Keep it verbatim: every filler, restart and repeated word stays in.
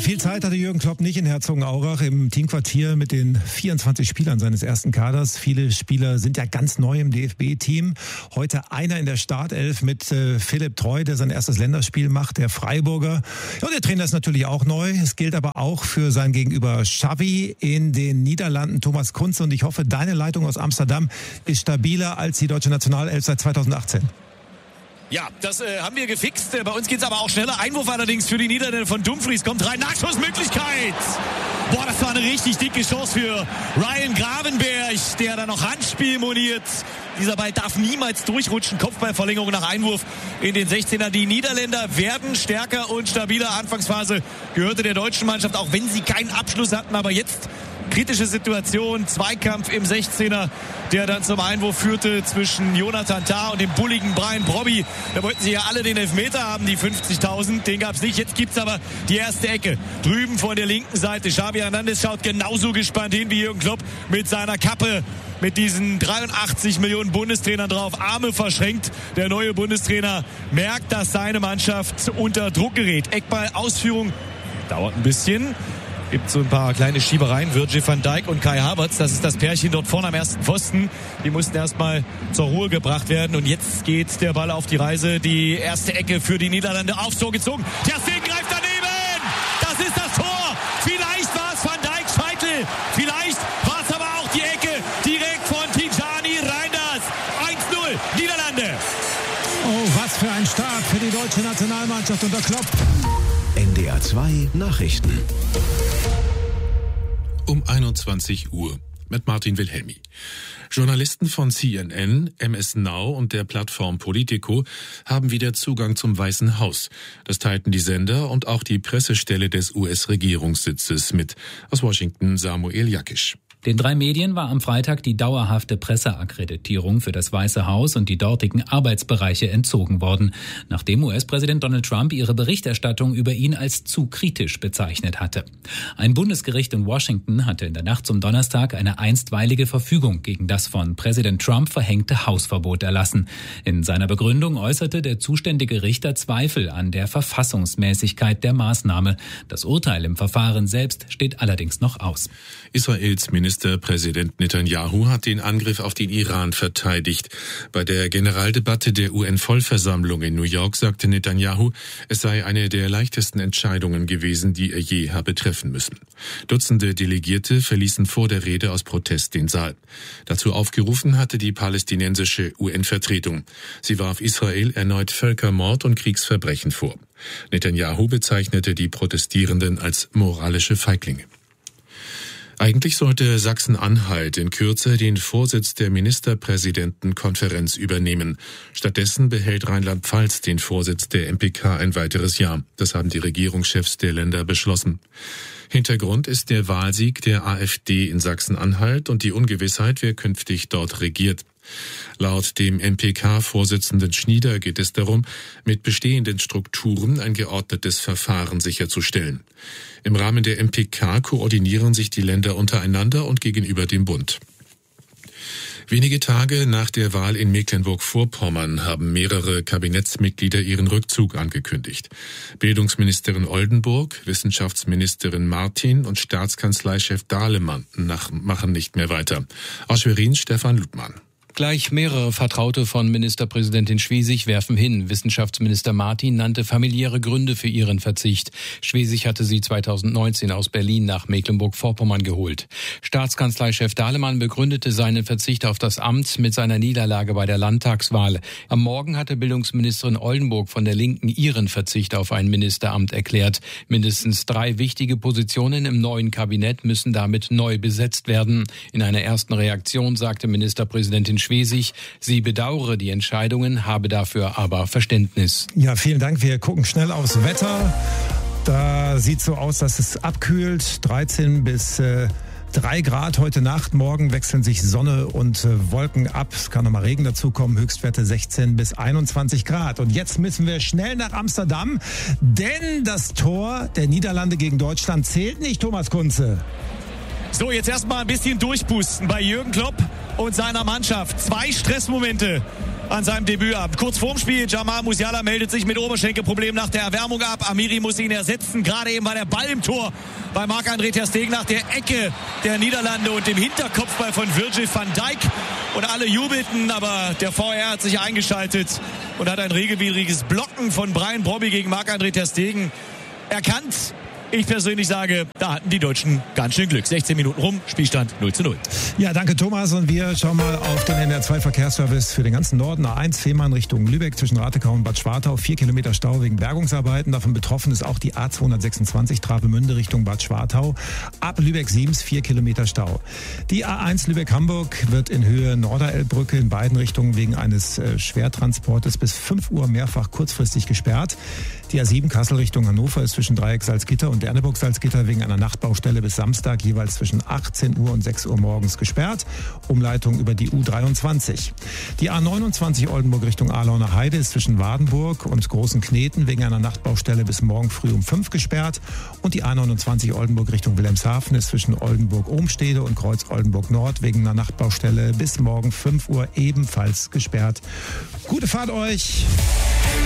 viel Zeit hatte Jürgen Klopp nicht in Herzogenaurach im Teamquartier mit den vierundzwanzig Spielern seines ersten Kaders. Viele Spieler sind ja ganz neu im D F B-Team. Heute einer in der Startelf mit äh, Philipp Treu, der sein erstes Länderspiel macht, der Freiburger. Ja, der Trainer ist natürlich auch neu. Es gilt aber auch für sein Gegenüber Xavi in den Niederlanden, Thomas Kunze. Und ich hoffe, deine Leitung aus Amsterdam ist stabiler als die deutsche Nationalelf seit zweitausendachtzehn. Ja, das äh, haben wir gefixt. Bei uns geht's aber auch schneller. Einwurf allerdings für die Niederländer von Dumfries. Kommt rein. Nachschussmöglichkeit. Boah, das war eine richtig dicke Chance für Ryan Gravenberg, der da noch Handspiel moniert. Dieser Ball darf niemals durchrutschen. Kopfballverlängerung nach Einwurf in den sechzehner. Die Niederländer werden stärker und stabiler. Anfangsphase gehörte der deutschen Mannschaft, auch wenn sie keinen Abschluss hatten. Aber jetzt kritische Situation, Zweikampf im sechzehner, der dann zum Einwurf führte zwischen Jonathan Tah und dem bulligen Brian Brobby. Da wollten sie ja alle den Elfmeter haben, die fünfzigtausend. Den gab es nicht. Jetzt gibt es aber die erste Ecke. Drüben von der linken Seite. Xavi Hernandez schaut genauso gespannt hin wie Jürgen Klopp mit seiner Kappe. Mit diesen dreiundachtzig Millionen Bundestrainern drauf, Arme verschränkt. Der neue Bundestrainer merkt, dass seine Mannschaft unter Druck gerät. Eckball-Ausführung dauert ein bisschen. Gibt so ein paar kleine Schiebereien. Virgil van Dijk und Kai Havertz, das ist das Pärchen dort vorne am ersten Pfosten. Die mussten erstmal zur Ruhe gebracht werden. Und jetzt geht der Ball auf die Reise. Die erste Ecke für die Niederlande aufs Tor gezogen. Ter Stegen greift daneben. Das ist das Tor. Vielleicht war es Van Dijk Scheitel. Vielleicht war es aber auch die Ecke direkt von Tijani Reinders. eins null Niederlande. Oh, was für ein Start für die deutsche Nationalmannschaft unter Klopp. N D R zwei Nachrichten. Um einundzwanzig Uhr mit Martin Wilhelmi. Journalisten von C N N, M S Now und der Plattform Politico haben wieder Zugang zum Weißen Haus. Das teilten die Sender und auch die Pressestelle des U S-Regierungssitzes mit. Aus Washington Samuel Jakisch. Den drei Medien war am Freitag die dauerhafte Presseakkreditierung für das Weiße Haus und die dortigen Arbeitsbereiche entzogen worden, nachdem U S-Präsident Donald Trump ihre Berichterstattung über ihn als zu kritisch bezeichnet hatte. Ein Bundesgericht in Washington hatte in der Nacht zum Donnerstag eine einstweilige Verfügung gegen das von Präsident Trump verhängte Hausverbot erlassen. In seiner Begründung äußerte der zuständige Richter Zweifel an der Verfassungsmäßigkeit der Maßnahme. Das Urteil im Verfahren selbst steht allerdings noch aus. Israels Ministerpräsident Netanyahu hat den Angriff auf den Iran verteidigt. Bei der Generaldebatte der U N-Vollversammlung in New York sagte Netanyahu, es sei eine der leichtesten Entscheidungen gewesen, die er je habe treffen müssen. Dutzende Delegierte verließen vor der Rede aus Protest den Saal. Dazu aufgerufen hatte die palästinensische U N-Vertretung. Sie warf Israel erneut Völkermord und Kriegsverbrechen vor. Netanyahu bezeichnete die Protestierenden als moralische Feiglinge. Eigentlich sollte Sachsen-Anhalt in Kürze den Vorsitz der Ministerpräsidentenkonferenz übernehmen. Stattdessen behält Rheinland-Pfalz den Vorsitz der M P K ein weiteres Jahr. Das haben die Regierungschefs der Länder beschlossen. Hintergrund ist der Wahlsieg der AfD in Sachsen-Anhalt und die Ungewissheit, wer künftig dort regiert. Laut dem M P K-Vorsitzenden Schnieder geht es darum, mit bestehenden Strukturen ein geordnetes Verfahren sicherzustellen. Im Rahmen der M P K koordinieren sich die Länder untereinander und gegenüber dem Bund. Wenige Tage nach der Wahl in Mecklenburg-Vorpommern haben mehrere Kabinettsmitglieder ihren Rückzug angekündigt. Bildungsministerin Oldenburg, Wissenschaftsministerin Martin und Staatskanzleichef Dahlemann machen nicht mehr weiter. Aus Schwerin Stefan Ludmann. Gleich mehrere Vertraute von Ministerpräsidentin Schwesig werfen hin. Wissenschaftsminister Martin nannte familiäre Gründe für ihren Verzicht. Schwesig hatte sie zweitausendneunzehn aus Berlin nach Mecklenburg-Vorpommern geholt. Staatskanzleichef Dahlemann begründete seinen Verzicht auf das Amt mit seiner Niederlage bei der Landtagswahl. Am Morgen hatte Bildungsministerin Oldenburg von der Linken ihren Verzicht auf ein Ministeramt erklärt. Mindestens drei wichtige Positionen im neuen Kabinett müssen damit neu besetzt werden. In einer ersten Reaktion sagte Ministerpräsidentin Schwesig, sie bedauere die Entscheidungen, habe dafür aber Verständnis. Ja, vielen Dank. Wir gucken schnell aufs Wetter. Da sieht so aus, dass es abkühlt. dreizehn bis drei Grad heute Nacht. Morgen wechseln sich Sonne und äh, Wolken ab. Es kann nochmal Regen dazukommen. Höchstwerte sechzehn bis einundzwanzig Grad. Und jetzt müssen wir schnell nach Amsterdam, denn das Tor der Niederlande gegen Deutschland zählt nicht, Thomas Kunze. So, jetzt erstmal ein bisschen durchpusten bei Jürgen Klopp und seiner Mannschaft. Zwei Stressmomente an seinem Debütabend. Kurz vorm Spiel, Jamal Musiala meldet sich mit Oberschenkelproblem nach der Erwärmung ab. Amiri muss ihn ersetzen. Gerade eben war der Ball im Tor bei Marc-André ter Stegen nach der Ecke der Niederlande und dem Hinterkopfball von Virgil van Dijk. Und alle jubelten, aber der V A R hat sich eingeschaltet und hat ein regelwidriges Blocken von Brian Brobby gegen Marc-André ter Stegen erkannt. Ich persönlich sage, da hatten die Deutschen ganz schön Glück. sechzehn Minuten rum, Spielstand null zu null. Ja, danke Thomas. Und wir schauen mal auf den N D R zwei Verkehrsservice für den ganzen Norden. A eins Fehmarn Richtung Lübeck zwischen Ratekau und Bad Schwartau. Vier Kilometer Stau wegen Bergungsarbeiten. Davon betroffen ist auch die A zweihundertsechsundzwanzig Travemünde Richtung Bad Schwartau. Ab Lübeck-Siems vier Kilometer Stau. Die A eins Lübeck-Hamburg wird in Höhe Norderelbbrücke in beiden Richtungen wegen eines äh, Schwertransportes bis fünf Uhr mehrfach kurzfristig gesperrt. Die A sieben Kassel Richtung Hannover ist zwischen Dreieck Salzgitter und Derneburg Salzgitter wegen einer Nachtbaustelle bis Samstag jeweils zwischen achtzehn Uhr und sechs Uhr morgens gesperrt. Umleitung über die U dreiundzwanzig. Die A neunundzwanzig Oldenburg Richtung Ahlauner Heide ist zwischen Wadenburg und Großen Kneten wegen einer Nachtbaustelle bis morgen früh um fünf gesperrt. Und die A neunundzwanzig Oldenburg Richtung Wilhelmshaven ist zwischen Oldenburg-Ohmstede und Kreuz Oldenburg Nord wegen einer Nachtbaustelle bis morgen fünf Uhr ebenfalls gesperrt. Gute Fahrt euch!